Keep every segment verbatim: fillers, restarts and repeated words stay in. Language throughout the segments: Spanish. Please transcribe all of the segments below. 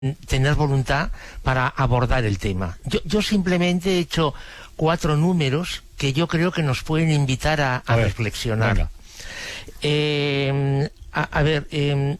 tener voluntad para abordar el tema. Yo, yo simplemente he hecho cuatro números que yo creo que nos pueden invitar a, a, a ver, reflexionar. Eh, a, a ver, eh,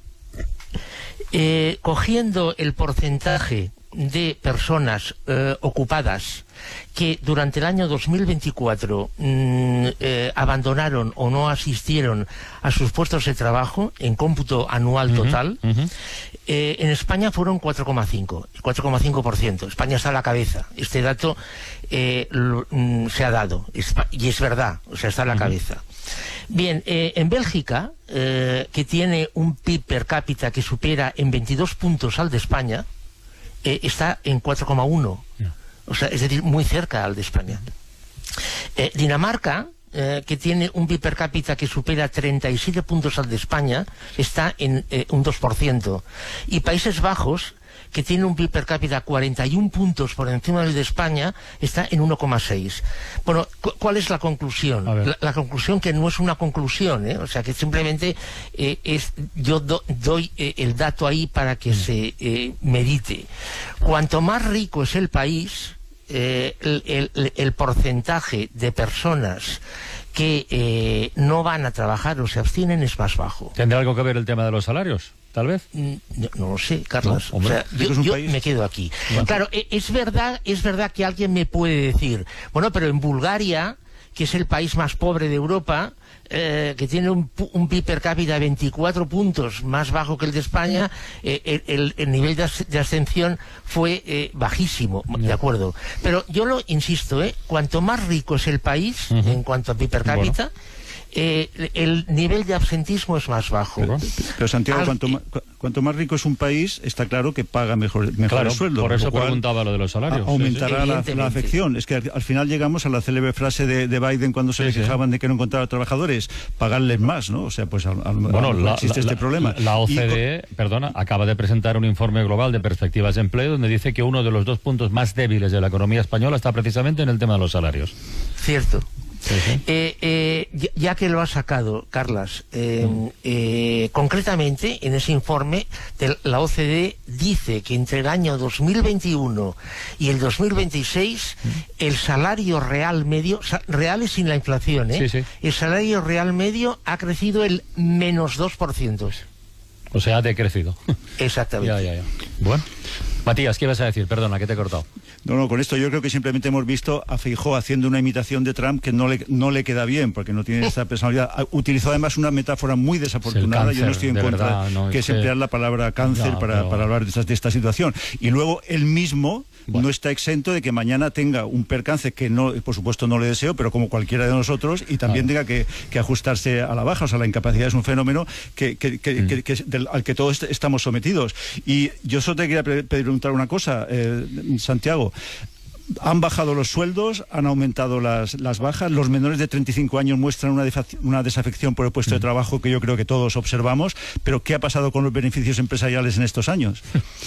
eh, cogiendo el porcentaje de personas eh, ocupadas que durante el año dos mil veinticuatro mmm, eh, abandonaron o no asistieron a sus puestos de trabajo en cómputo anual total, uh-huh, uh-huh. Eh, en España fueron cuatro coma cinco por ciento. España está a la cabeza. Este dato eh, lo, mm, se ha dado, es, y es verdad, o sea, está a la uh-huh. cabeza. Bien, eh, en Bélgica, eh, que tiene un P I B per cápita que supera en veintidós puntos al de España, eh, está en cuatro coma uno. Yeah. O sea, es decir, muy cerca al de España. Eh, Dinamarca, eh, que tiene un P I B per cápita que supera treinta y siete puntos al de España, está en eh, un dos por ciento. Y Países Bajos, que tiene un P I B per cápita cuarenta y un puntos por encima del de España, está en uno coma seis. Bueno, cu ¿cuál es la conclusión? La, la conclusión que no es una conclusión, ¿eh? O sea, que simplemente eh, es, yo do, doy eh, el dato ahí para que mm. se eh, medite. Cuanto más rico es el país, eh, el, el, el porcentaje de personas que eh, no van a trabajar o se abstienen es más bajo. ¿Tendrá algo que ver el tema de los salarios? Tal vez. No, no lo sé, Carlos. No, o sea, yo, yo me quedo aquí. Bueno. Claro, es verdad, es verdad que alguien me puede decir, bueno, pero en Bulgaria, que es el país más pobre de Europa, eh, que tiene un, un P I B per cápita de veinticuatro puntos más bajo que el de España, eh, el, el, el nivel de, de abstención fue eh, bajísimo, no. de acuerdo. Pero yo lo insisto, eh, cuanto más rico es el país, uh-huh. en cuanto a P I B per cápita, bueno. Eh, el nivel de absentismo es más bajo. Pero, pero Santiago, Al... cuanto, más, cuanto más rico es un país, está claro que paga mejor, mejor claro, sueldo. Por eso preguntaba lo de los salarios. Aumentará sí, sí. La, la afección. Es que al, al final llegamos a la célebre frase de, de Biden cuando se sí, le quejaban sí. de que no encontraba trabajadores, pagarles más, ¿no? O sea, pues a, a, bueno, a, la, existe la, este problema. La O C D E, con... perdona, acaba de presentar un informe global de perspectivas de empleo donde dice que uno de los dos puntos más débiles de la economía española está precisamente en el tema de los salarios. Cierto. Sí, sí. Eh, eh, ya, ya que lo ha sacado, Carlas, eh, mm. eh, concretamente en ese informe de la O C D E dice que entre el año dos mil veintiuno y el dos mil veintiséis mm. el salario real medio, real es sin la inflación, ¿eh? Sí, sí. El salario real medio ha crecido el menos dos por ciento. O sea, ha decrecido. Exactamente. Ya, ya, ya. Bueno. Matías, ¿qué ibas a decir? Perdona, que te he cortado. No, no, con esto yo creo que simplemente hemos visto a Feijóo haciendo una imitación de Trump que no le, no le queda bien, porque no tiene esta personalidad. Utilizó además una metáfora muy desafortunada, cáncer, yo no estoy en contra, verdad, no, que es que... emplear la palabra cáncer no, para, pero... para hablar de esta, de esta situación. Y luego él mismo bueno. no está exento de que mañana tenga un percance que no, por supuesto no le deseo, pero como cualquiera de nosotros, y también claro. tenga que, que ajustarse a la baja. O sea, la incapacidad es un fenómeno que, que, que, mm. que, que, del, al que todos estamos sometidos. Y yo solo te quería pedir preguntar una cosa, eh, Santiago. Han bajado los sueldos, han aumentado las, las bajas, los menores de treinta y cinco años muestran una, una desafección por el puesto mm. de trabajo que yo creo que todos observamos, pero ¿qué ha pasado con los beneficios empresariales en estos años?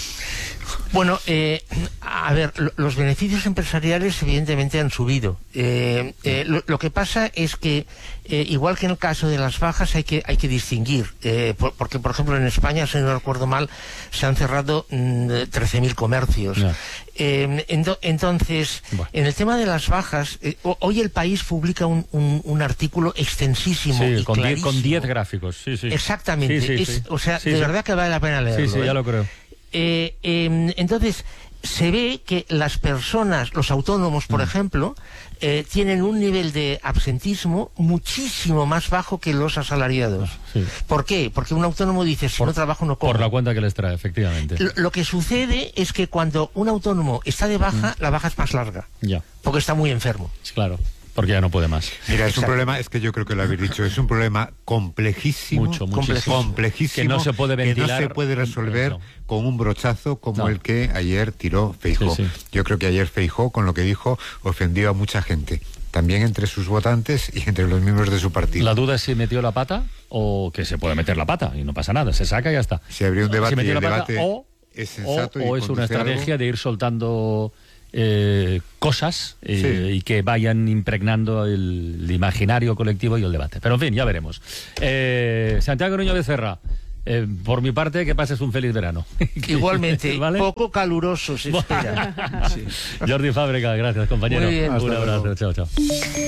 Bueno, eh, a ver, los beneficios empresariales evidentemente han subido. Eh, eh, lo, lo que pasa es que, eh, igual que en el caso de las bajas, hay que, hay que distinguir. Eh, por, porque, por ejemplo, en España, si no recuerdo mal, se han cerrado mmm, trece mil comercios. No. Eh, ento, entonces, bueno. en el tema de las bajas, eh, hoy El País publica un, un, un artículo extensísimo sí, y con clarísimo. Con diez gráficos, sí, sí. Exactamente. Sí, sí, es, sí. O sea, sí, de sí. verdad que vale la pena leerlo. Sí, sí, ¿eh? ya lo creo. Eh, eh, entonces, se ve que las personas, los autónomos, por mm. ejemplo, eh, tienen un nivel de absentismo muchísimo más bajo que los asalariados. Sí. ¿Por qué? Porque un autónomo dice, si por, no trabajo no como. Por la cuenta que les trae, efectivamente. Lo, lo que sucede es que cuando un autónomo está de baja, mm. la baja es más larga. Ya. Porque está muy enfermo. Claro. Porque ya no puede más. Mira, es Exacto. un problema, es que yo creo que lo habéis dicho, es un problema complejísimo, mucho, complejísimo, complejísimo, que no se puede ventilar, que no se puede resolver no. con un brochazo como no. el que ayer tiró Feijóo. Sí, sí. Yo creo que ayer Feijóo, con lo que dijo, ofendió a mucha gente, también entre sus votantes y entre los miembros de su partido. La duda es si metió la pata o que se puede meter la pata y no pasa nada, se saca y ya está. Se abrió un debate si y el pata, debate o, es sensato o, y o es una estrategia algo... de ir soltando eh, cosas eh, sí. y que vayan impregnando el, el imaginario colectivo y el debate. Pero en fin, ya veremos. Eh, Santiago Nuño Becerra, Eh, por mi parte, que pases un feliz verano. Igualmente, ¿vale? Poco caluroso se espera. Sí. Jordi Fábrega, gracias, compañero. Muy bien. Un abrazo, chao, chao.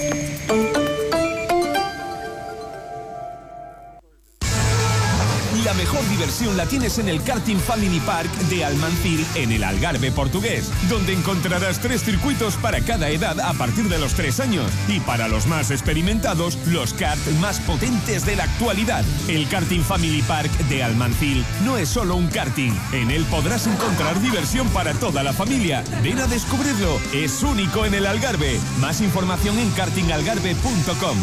La mejor diversión la tienes en el Karting Family Park de Almancil, en el Algarve portugués, donde encontrarás tres circuitos para cada edad a partir de los tres años y para los más experimentados, los karts más potentes de la actualidad. El Karting Family Park de Almancil no es solo un karting, en él podrás encontrar diversión para toda la familia. Ven a descubrirlo, es único en el Algarve. Más información en karting algarve punto com.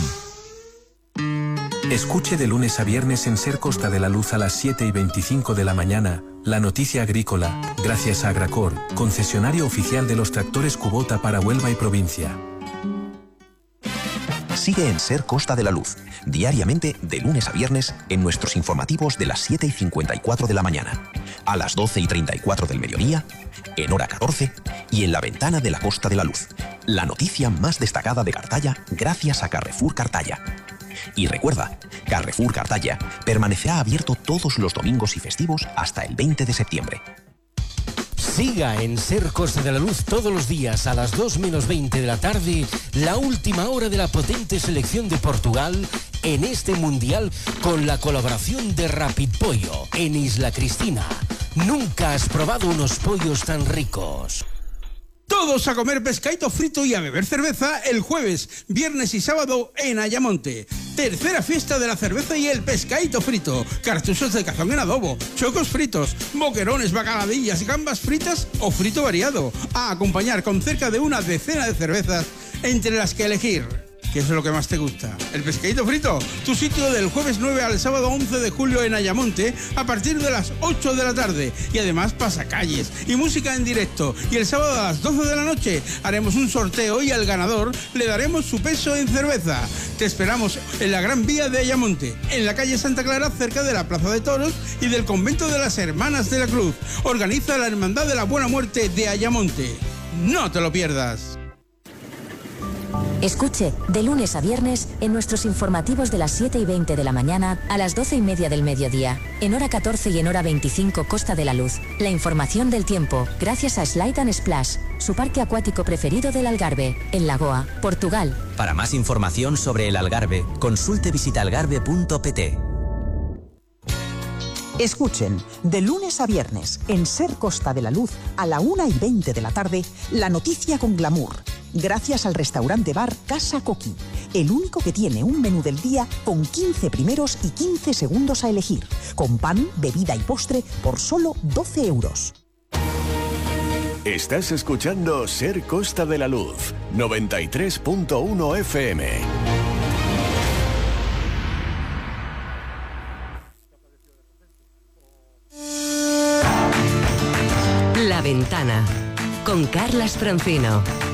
Escuche de lunes a viernes en Ser Costa de la Luz a las siete y veinticinco de la mañana, la noticia agrícola, gracias a Agracor, concesionario oficial de los tractores Kubota para Huelva y provincia. Sigue en Ser Costa de la Luz, diariamente de lunes a viernes en nuestros informativos de las siete y cincuenta y cuatro de la mañana, a las doce y treinta y cuatro del mediodía, en hora catorce y en la ventana de la Costa de la Luz, la noticia más destacada de Cartaya gracias a Carrefour Cartaya. Y recuerda, Carrefour Cartaya permanecerá abierto todos los domingos y festivos hasta el veinte de septiembre. Siga en Ser Costa de la Luz todos los días a las dos menos veinte de la tarde, la última hora de la potente selección de Portugal en este mundial con la colaboración de Rapid Pollo en Isla Cristina. Nunca has probado unos pollos tan ricos. Todos a comer pescadito frito y a beber cerveza el jueves, viernes y sábado en Ayamonte. Tercera fiesta de la cerveza y el pescadito frito. Cartuchos de cazón en adobo, chocos fritos, boquerones, bacaladillas y gambas fritas o frito variado. A acompañar con cerca de una decena de cervezas entre las que elegir. ¿Qué es lo que más te gusta? ¿El pescadito frito? Tu sitio del jueves nueve al sábado once de julio en Ayamonte a partir de las ocho de la tarde. Y además pasacalles y música en directo. Y el sábado a las doce de la noche haremos un sorteo y al ganador le daremos su peso en cerveza. Te esperamos en la Gran Vía de Ayamonte, en la calle Santa Clara, cerca de la Plaza de Toros y del Convento de las Hermanas de la Cruz. Organiza la Hermandad de la Buena Muerte de Ayamonte. ¡No te lo pierdas! Escuche, de lunes a viernes, en nuestros informativos de las siete y veinte de la mañana a las doce y media del mediodía, en hora catorce y en hora veinticinco Costa de la Luz, la información del tiempo, gracias a Slide and Splash, su parque acuático preferido del Algarve, en Lagoa, Portugal. Para más información sobre el Algarve, consulte visitalgarve punto pt. Escuchen, de lunes a viernes, en Ser Costa de la Luz, a la una y veinte de la tarde, la noticia con glamour. Gracias al restaurante bar Casa Coqui, el único que tiene un menú del día con quince primeros y quince segundos a elegir, con pan, bebida y postre por solo doce euros. Estás escuchando Ser Costa de la Luz, noventa y tres punto uno F M. La Ventana, con Carlas Francino.